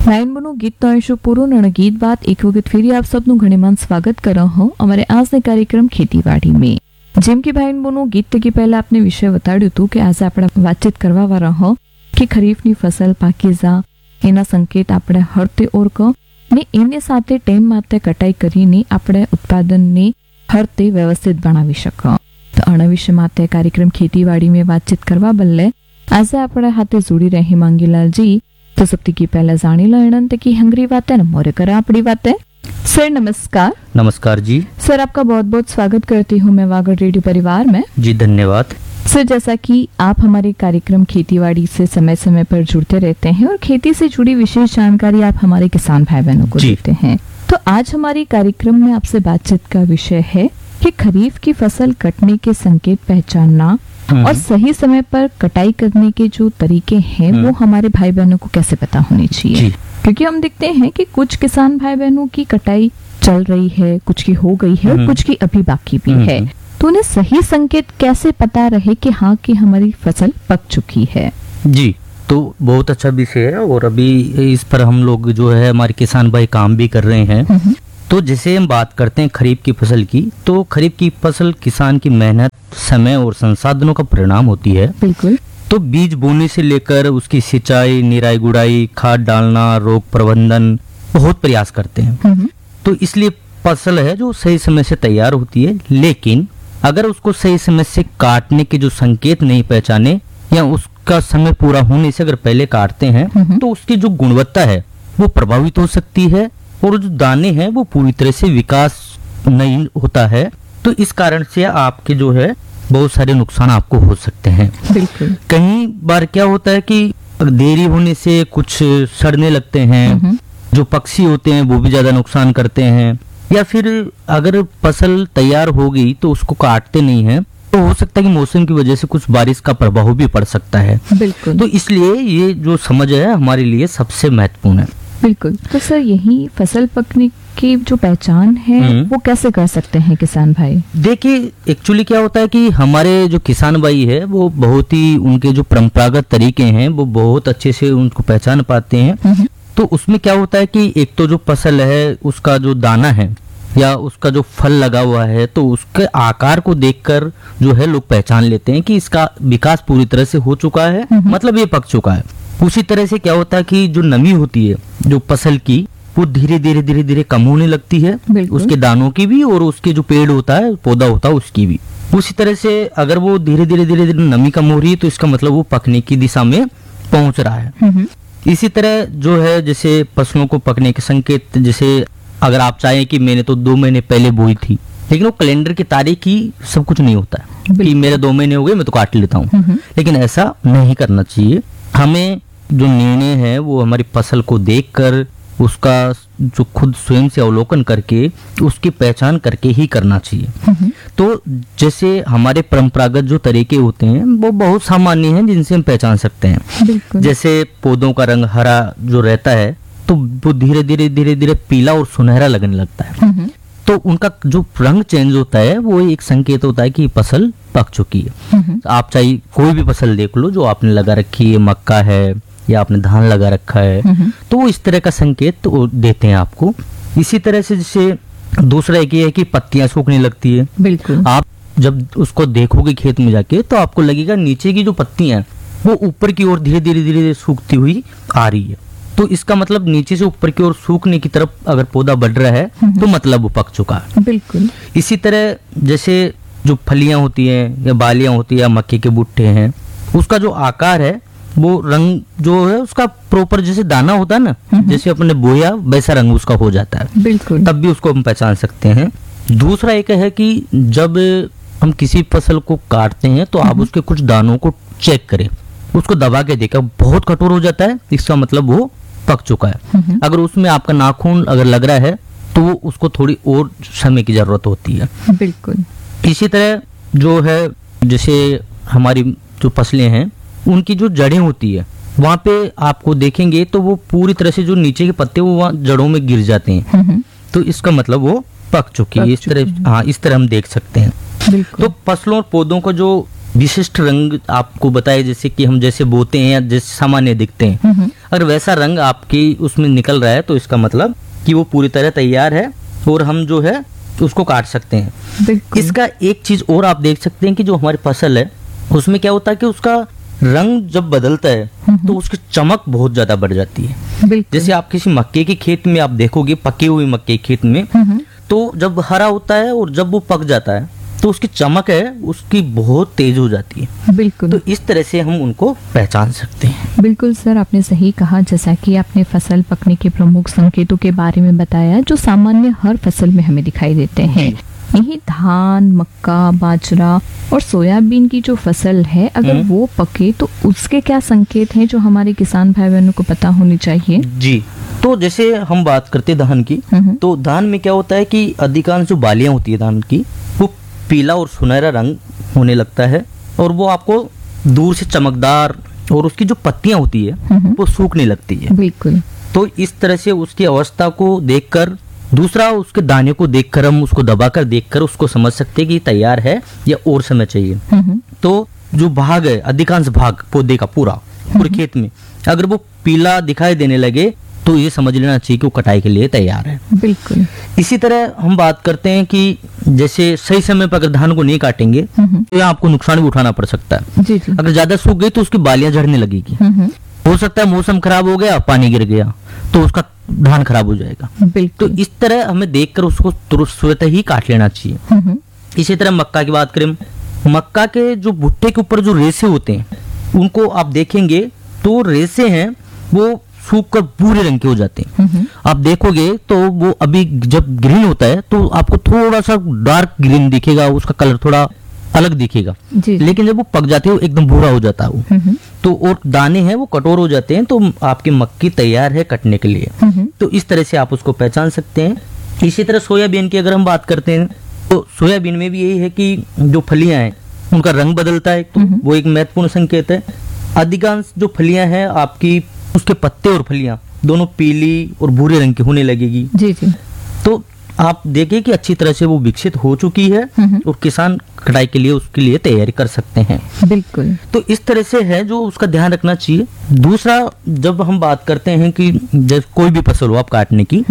ભાઈબંધોનું ગીત તો આવીશું પૂરું અને ગીત બાદ એક વખત ફરી આપ સબનું ઘણીમાન સ્વાગત कर रहा हूं हमारे आज ने कार्यक्रम खेतीवाड़ी में। જેમ કે ભાઈબંધોનું ગીત કે પહેલા આપને વિષય બતાડ્યું હતું કે આજે આપણે વાતચીત કરવા વાળા હો કે ખરીફની ફસલ પાકીઝા એના સંકેત આપણે હરતે ઓરક ને એની સાથે ટાઈમ માટે કટાઈ કરીને આપણે ઉત્પાદનને હરતે વ્યવસ્થિત બનાવી શકો। તો આના વિશે માટે કાર્યક્રમ ખેતીવાડી में વાતચીત કરવા બદલે આજે આપણે હાથે જોડી રહી માંગીલાલજી। तो सबसे की पहले जानी लेना की हंगरी बात है न मोरे करा अपनी बात है। सर नमस्कार। नमस्कार जी। सर आपका बहुत बहुत स्वागत करती हूँ मैं वागड़ रेडियो परिवार में। जी धन्यवाद। सर जैसा कि आप हमारे कार्यक्रम खेतीवाड़ी से समय समय पर जुड़ते रहते हैं और खेती से जुड़ी विशेष जानकारी आप हमारे किसान भाई बहनों को देते हैं, तो आज हमारे कार्यक्रम में आपसे बातचीत का विषय है कि खरीफ की फसल कटने के संकेत पहचानना और सही समय पर कटाई करने के जो तरीके हैं वो हमारे भाई बहनों को कैसे पता होने चाहिए, क्योंकि हम देखते हैं कि कुछ किसान भाई बहनों की कटाई चल रही है, कुछ की हो गई है और कुछ की अभी बाकी भी है, तो उन्हें सही संकेत कैसे पता रहे कि हाँ कि हमारी फसल पक चुकी है। जी तो बहुत अच्छा विषय है और अभी इस पर हम लोग जो है हमारे किसान भाई काम भी कर रहे हैं। तो जैसे हम बात करते हैं खरीफ की फसल की, तो खरीफ की फसल किसान की मेहनत, समय और संसाधनों का परिणाम होती है। बिल्कुल। तो बीज बोने से लेकर उसकी सिंचाई, निराई गुड़ाई, खाद डालना, रोग प्रबंधन बहुत प्रयास करते हैं। तो इसलिए फसल है जो सही समय से तैयार होती है, लेकिन अगर उसको सही समय से काटने के जो संकेत नहीं पहचाने या उसका समय पूरा होने से अगर पहले काटते हैं तो उसकी जो गुणवत्ता है वो प्रभावित हो सकती है और जो दाने हैं वो पूरी तरह से विकास नहीं होता है। तो इस कारण से आपके जो है बहुत सारे नुकसान आपको हो सकते हैं। बिल्कुल। कई बार क्या होता है कि देरी होने से कुछ सड़ने लगते हैं, जो पक्षी होते हैं वो भी ज्यादा नुकसान करते हैं, या फिर अगर फसल तैयार हो गई तो उसको काटते नहीं है तो हो सकता है कि मौसम की वजह से कुछ बारिश का प्रभाव भी पड़ सकता है। बिल्कुल। तो इसलिए ये जो समझ है हमारे लिए सबसे महत्वपूर्ण है। बिल्कुल। तो सर यही फसल पकने की जो पहचान है वो कैसे कर सकते हैं किसान भाई? देखिए एक्चुअली क्या होता है कि हमारे जो किसान भाई है वो बहुत ही उनके जो परंपरागत तरीके हैं वो बहुत अच्छे से उनको पहचान पाते हैं। तो उसमें क्या होता है कि एक तो जो फसल है उसका जो दाना है या उसका जो फल लगा हुआ है तो उसके आकार को देखकर जो है लोग पहचान लेते हैं कि इसका विकास पूरी तरह से हो चुका है, मतलब ये पक चुका है। उसी तरह से क्या होता है कि जो नमी होती है जो फसल की वो धीरे धीरे कम होने लगती है, उसके दानों की भी और उसके जो पेड़ होता है पौधा होता है उसकी भी। उसी तरह से अगर वो धीरे धीरे नमी कम हो रही है तो इसका मतलब वो पकने की दिशा में पहुंच रहा है। इसी तरह जो है जैसे फसलों को पकने के संकेत, जैसे अगर आप चाहें कि मैंने तो 2 महीने पहले बोई थी, लेकिन वो कैलेंडर की तारीख ही सब कुछ नहीं होता है कि मेरे 2 महीने हो गए मैं तो काट लेता हूँ, लेकिन ऐसा नहीं करना चाहिए। हमें जो निर्णय है वो हमारी फसल को देखकर उसका जो खुद स्वयं से अवलोकन करके उसकी पहचान करके ही करना चाहिए। तो जैसे हमारे परंपरागत जो तरीके होते हैं वो बहुत सामान्य हैं जिनसे हम पहचान सकते हैं। जैसे पौधों का रंग हरा जो रहता है तो वो धीरे धीरे पीला और सुनहरा लगने लगता है, तो उनका जो रंग चेंज होता है वो एक संकेत होता है कि फसल पक चुकी है। आप चाहे कोई भी फसल देख लो जो आपने लगा रखी है, मक्का है या आपने धान लगा रखा है, तो वो इस तरह का संकेत तो देते हैं आपको। इसी तरह से जैसे दूसरा एक ये है कि पत्तियां सूखने लगती है। बिल्कुल। आप जब उसको देखोगे खेत में जाके तो आपको लगेगा नीचे की जो पत्तियां वो ऊपर की ओर धीरे धीरे सूखती हुई आ रही है, तो इसका मतलब नीचे से ऊपर की ओर सूखने की तरफ अगर पौधा बढ़ रहा है तो मतलब वो पक चुका है। बिल्कुल। इसी तरह जैसे जो फलियां होती हैं या बालियां होती है या मक्के के भुट्टे हैं, उसका जो आकार है वो रंग जो है उसका प्रॉपर जैसे दाना होता है ना, जैसे अपने बोया वैसा रंग उसका हो जाता है। बिल्कुल। तब भी उसको हम पहचान सकते हैं। दूसरा एक है कि जब हम किसी फसल को काटते हैं तो आप उसके कुछ दानों को चेक करें, उसको दबा के देखा बहुत कठोर हो जाता है इसका मतलब वो पक चुका है। अगर उसमें आपका नाखून अगर लग रहा है तो वो उसको थोड़ी और समय की जरूरत होती है। बिल्कुल। इसी तरह जो है जैसे हमारी जो फसलें हैं उनकी जो जड़ें होती है वहाँ पे आपको देखेंगे तो वो पूरी तरह से जो नीचे के पत्ते वो वहाँ जड़ों में गिर जाते हैं, तो इसका मतलब वो पक चुकी है। इस तरह हम देख सकते हैं। तो फसलों और पौधों का जो विशिष्ट रंग आपको बताए, जैसे कि हम जैसे बोते हैं या जैसे सामान्य दिखते हैं, अगर वैसा रंग आपकी उसमें निकल रहा है तो इसका मतलब कि वो पूरी तरह तैयार है और हम जो है उसको काट सकते हैं। बिल्कुल। इसका एक चीज और आप देख सकते हैं कि जो हमारी फसल है उसमें क्या होता है कि उसका रंग जब बदलता है तो उसकी चमक बहुत ज्यादा बढ़ जाती है। बिल्कुल। जैसे आप किसी मक्के के खेत में आप देखोगे, पके हुए मक्के के खेत में, तो जब हरा होता है और जब वो पक जाता है तो उसकी चमक है उसकी बहुत तेज हो जाती है। बिल्कुल। तो इस तरह से हम उनको पहचान सकते हैं। बिल्कुल सर, आपने सही कहा। जैसा कि आपने फसल पकने के प्रमुख संकेतों के बारे में बताया जो सामान्य हर फसल में हमें दिखाई देते हैं। यही धान, मक्का, बाजरा और सोयाबीन की जो फसल है, अगर वो पके तो उसके क्या संकेत हैं जो हमारे किसान भाई बहनों को पता होनी चाहिए? जी, तो जैसे हम बात करते हैं धान की, तो धान में क्या होता है कि अधिकांश जो बालियां होती है धान की वो पीला और सुनहरा रंग होने लगता है और वो आपको दूर से चमकदार, और उसकी जो पत्तियां होती है वो सूखने लगती है। बिल्कुल। तो इस तरह से उसकी अवस्था को देखकर, दूसरा उसके दाने को देखकर, हम उसको दबाकर देखकर उसको समझ सकते हैं कि तैयार है या और समय चाहिए। तो जो भाग है, अधिकांश भाग पौधे का पूरे खेत में अगर वो पीला दिखाई देने लगे तो ये समझ लेना चाहिए कि वो कटाई के लिए तैयार है। बिल्कुल। इसी तरह हम बात करते हैं कि जैसे सही समय पर अगर धान को नहीं काटेंगे तो यहाँ आपको नुकसान भी उठाना पड़ सकता है। जी जी। अगर ज्यादा सूख गई तो उसकी बालियां झड़ने लगेगी। हो सकता है मौसम खराब हो गया, पानी गिर गया तो उसका धान खराब हो जाएगा। तो बिल्कुल। इस तरह हमें देखकर उसको तुरंत ही काट लेना चाहिए। इसी तरह मक्का की बात करें, मक्का के जो भुट्टे के ऊपर जो रेसे होते हैं उनको आप देखेंगे तो रेसे हैं वो सूख कर भूरे रंग के हो जाते हैं। आप देखोगे तो वो अभी जब ग्रीन होता है तो आपको थोड़ा सा डार्क ग्रीन दिखेगा, उसका कलर थोड़ा अलग दिखेगा। जी। लेकिन जब वो पक जाते हैं वो एकदम भूरा हो जाता है वो। तो और दाने हैं वो कठोर हो जाते हैं, तो आपकी मक्की तैयार है कटने के लिए। तो इस तरह से आप उसको पहचान सकते हैं। इसी तरह सोयाबीन की अगर हम बात करते हैं तो सोयाबीन में भी यही है कि जो फलियां हैं उनका रंग बदलता है, तो वो एक महत्वपूर्ण संकेत है। अधिकांश जो फलियां हैं आपकी, उसके पत्ते और फलियां दोनों पीली और भूरे रंग की होने लगेगी। जी जी। तो आप देखिए कि अच्छी तरह से वो विकसित हो चुकी है और किसान कटाई के लिए उसके लिए तैयारी कर सकते हैं। बिल्कुल। तो इस तरह से है जो उसका ध्यान रखना चाहिए। दूसरा, जब हम बात करते हैं कि जब कोई भी फसल हो आप काटने की,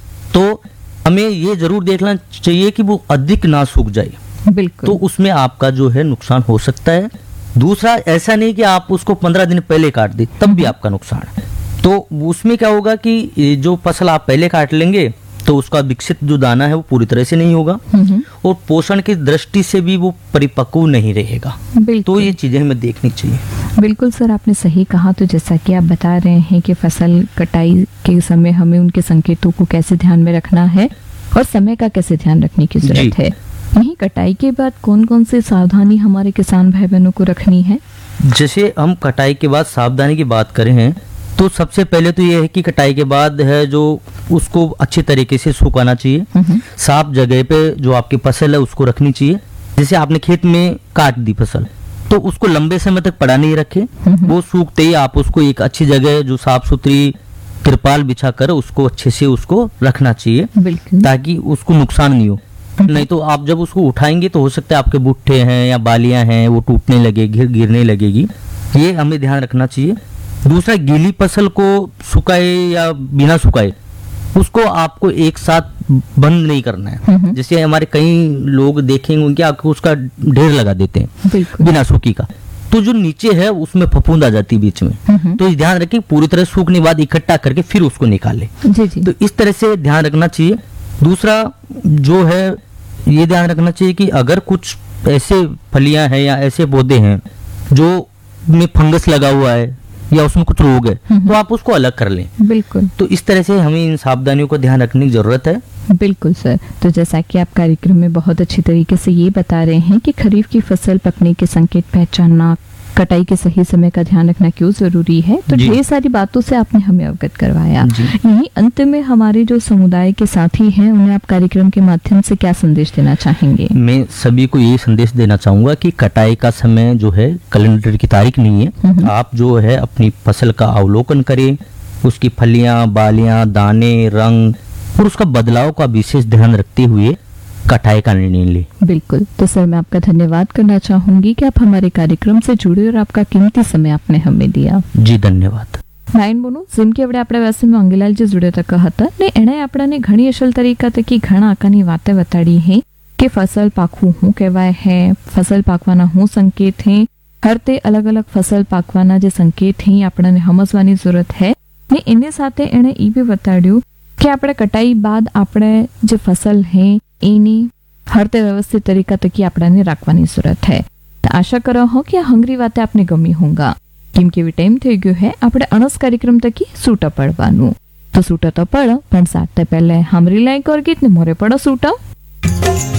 तो हमें ये जरूर देखना चाहिए कि वो अधिक ना सूख जाए, बिल्कुल। तो उसमें आपका जो है नुकसान हो सकता है। दूसरा, ऐसा नहीं कि आप उसको 15 दिन पहले काट दे तब भी आपका नुकसान है। तो उसमें क्या होगा कि जो फसल आप पहले काट लेंगे तो उसका विकसित जो दाना है वो पूरी तरह से नहीं होगा और पोषण की दृष्टि से भी वो परिपक्व नहीं रहेगा। तो ये चीजें हमें देखनी चाहिए। बिल्कुल सर, आपने सही कहा। तो जैसा कि आप बता रहे हैं कि फसल कटाई के समय हमें उनके संकेतों को कैसे ध्यान में रखना है और समय का कैसे ध्यान रखने की जरूरत है। यही कटाई के बाद कौन कौन सी सावधानी हमारे किसान भाई बहनों को रखनी है? जैसे हम कटाई के बाद सावधानी की बात करें हैं तो सबसे पहले तो ये है कि कटाई के बाद है जो उसको अच्छी तरीके से सुखाना चाहिए। साफ जगह पे जो आपकी फसल है उसको रखनी चाहिए। जैसे आपने खेत में काट दी फसल तो उसको लंबे समय तक पड़ा नहीं रखे, वो सूखते ही आप उसको एक अच्छी जगह जो साफ सुथरी तिरपाल बिछा कर उसको अच्छे से उसको रखना चाहिए ताकि उसको नुकसान नहीं हो। नहीं तो आप जब उसको उठाएंगे तो हो सकता है आपके बुट्टे हैं या बालियां हैं वो टूटने लगेगी, गिरने लगेगी। ये हमें ध्यान रखना चाहिए। दूसरा, गीली फसल को सुखाए या बिना सुखाए उसको आपको एक साथ बंद नहीं करना है। जैसे हमारे कई लोग देखेंगे उनके आपको उसका ढेर लगा देते हैं बिना सूखी का, तो जो नीचे है उसमें फफूंद आ जाती है बीच में। तो ध्यान रखें पूरी तरह सूखने के बाद इकट्ठा करके फिर उसको निकालें। तो इस तरह से ध्यान रखना चाहिए। दूसरा जो है ये ध्यान रखना चाहिए कि अगर कुछ ऐसे फलियां हैं या ऐसे पौधे हैं जो में फंगस लगा हुआ है या उसमें कुछ रोग है तो आप उसको अलग कर लें। बिल्कुल। तो इस तरह से हमें इन सावधानियों का ध्यान रखने की जरूरत है। बिल्कुल सर। तो जैसा कि आप कार्यक्रम में बहुत अच्छी तरीके से ये बता रहे हैं कि खरीफ की फसल पकने के संकेत पहचानना, कटाई के सही समय का ध्यान रखना क्यों जरूरी है, तो ढेर सारी बातों से आपने हमें अवगत करवाया। यही अंत में हमारे जो समुदाय के साथी हैं उन्हें आप कार्यक्रम के माध्यम से क्या संदेश देना चाहेंगे? मैं सभी को यही संदेश देना चाहूंगा कि कटाई का समय जो है कैलेंडर की तारीख नहीं है। आप जो है अपनी फसल का अवलोकन करें, उसकी फलियां, बालियां, दाने, रंग और उसका बदलाव का विशेष ध्यान रखते हुए कटाई का निर्णय ले। बिल्कुल। तो सर मैं आपका धन्यवाद करना चाहूंगी कि आप हमारे कार्यक्रम से जुड़े और आपका कीमती समय आपने हमें दिया। जी धन्यवाद। નાઈન બોનું જેમ કે આપણે આપણા વાસમાં અંગેલાલજી જોડ્યા તક હતા ને એણે આપણને ઘણી અસલ તરીકા તકી ઘણા આકાની વાતે બતાડી હે કે ફસલ પાકવું શું કહેવાય હે, ફસલ પાકવાના શું સંકેત હે, હર તે અલગ અલગ ફસલ પાકવાના જે સંકેત હે આપણને સમજવાની જરૂરત હે ને એની સાથે એણે એ બી બતાડ્યું કે આપણે કટાઈ બાદ આપણે જે ફસલ હે એની હર તે વ્યવસ્થિત તરીકા તકી આપણને રાખવાની જરૂરત હે। તો આશા કરો હો કે આ હંગરી વાતે આપને ગમી હોંગા કેમ કે એવી ટાઈમ થઈ ગયો હે આપણે અણસ કાર્યક્રમ તકી સૂટા પડવાનું। તો સૂટા તો પડ પણ સાથે પહેલે હામરી લાઈક ઓર ગીત ને મોરે પડો સૂટા।